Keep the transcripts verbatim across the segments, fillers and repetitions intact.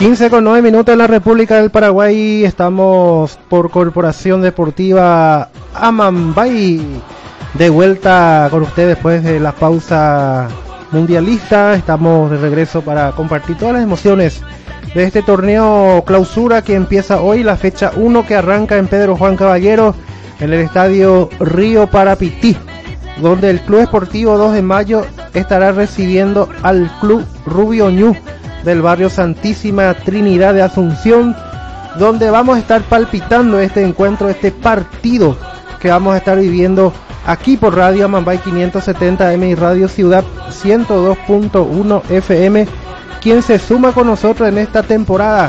quince con nueve minutos en la República del Paraguay. Estamos por Corporación Deportiva Amambay de vuelta con ustedes después de la pausa mundialista. Estamos de regreso para compartir todas las emociones de este torneo clausura que empieza hoy, la fecha uno, que arranca en Pedro Juan Caballero en el estadio Río Parapití, donde el Club Esportivo dos de mayo estará recibiendo al Club Rubio Ñu del barrio Santísima Trinidad de Asunción, donde vamos a estar palpitando este encuentro, este partido que vamos a estar viviendo aquí por Radio Amambay quinientos setenta M y Radio Ciudad ciento dos punto uno F M. Quien se suma con nosotros en esta temporada,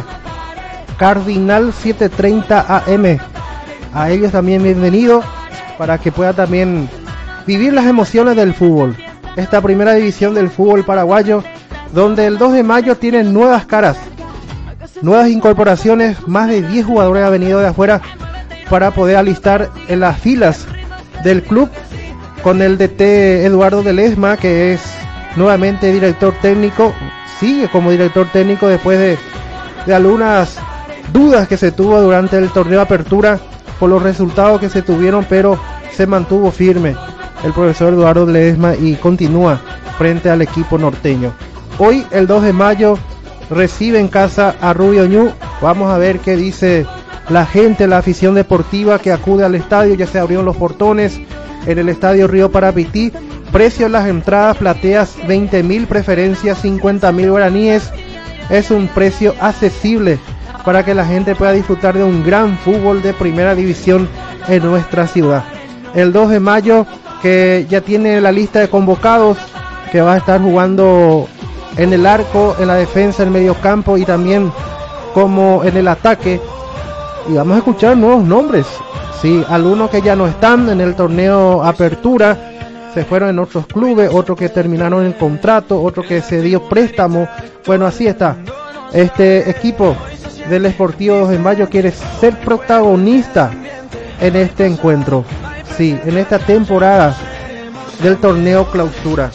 Cardinal setecientos treinta A M. A ellos también bienvenido para que pueda también vivir las emociones del fútbol. Esta primera división del fútbol paraguayo, donde el dos de mayo tiene nuevas caras, nuevas incorporaciones. Más de diez jugadores han venido de afuera para poder alistar en las filas del club, con el D T Eduardo Ledesma, que es nuevamente director técnico, sigue como director técnico después de, de algunas dudas que se tuvo durante el torneo de apertura por los resultados que se tuvieron, pero se mantuvo firme el profesor Eduardo Ledesma y continúa frente al equipo norteño. Hoy, el dos de mayo, recibe en casa a Rubio Ñu. Vamos a ver qué dice la gente, la afición deportiva que acude al estadio. Ya se abrieron los portones en el estadio Río Parapití. Precio de las entradas: plateas veinte mil, preferencias cincuenta mil guaraníes. Es un precio accesible para que la gente pueda disfrutar de un gran fútbol de primera división en nuestra ciudad. El dos de mayo, que ya tiene la lista de convocados, que va a estar jugando en el arco, en la defensa, en el medio campo y también como en el ataque. Y vamos a escuchar nuevos nombres, sí, algunos que ya no están en el torneo apertura, se fueron en otros clubes, otros que terminaron el contrato, otro que se dio préstamo. Bueno, así está. Este equipo del Sportivo dos de mayo quiere ser protagonista en este encuentro, sí, en esta temporada del torneo clausura.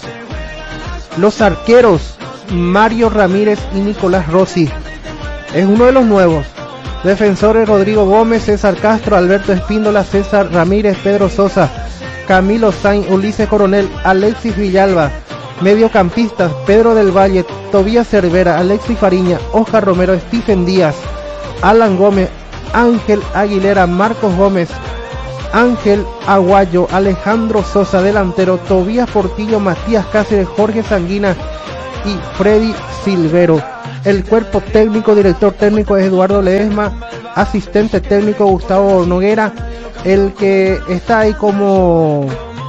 Los arqueros Mario Ramírez y Nicolás Rossi es uno de los nuevos. Defensores: Rodrigo Gómez, César Castro, Alberto Espíndola, César Ramírez, Pedro Sosa, Camilo Sainz, Ulises Coronel, Alexis Villalba. Mediocampistas: Pedro del Valle, Tobías Cervera, Alexis Fariña, Oscar Romero, Stephen Díaz, Alan Gómez, Ángel Aguilera, Marcos Gómez, Ángel Aguayo, Alejandro Sosa. Delantero: Tobías Portillo, Matías Cáceres, Jorge Sanguina y Freddy Silvero. El cuerpo técnico: director técnico es Eduardo Ledesma, asistente técnico Gustavo Noguera. El que está ahí como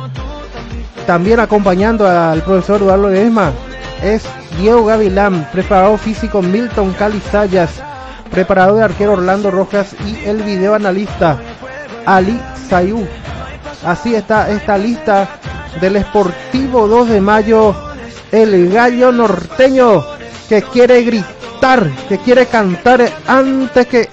también acompañando al profesor Eduardo Ledesma es Diego Gavilán. Preparador físico Milton Calizayas, preparador de arquero Orlando Rojas y el video analista Ali Sayú. Así está esta lista del Sportivo dos de mayo, el gallo norteño que quiere gritar, que quiere cantar antes que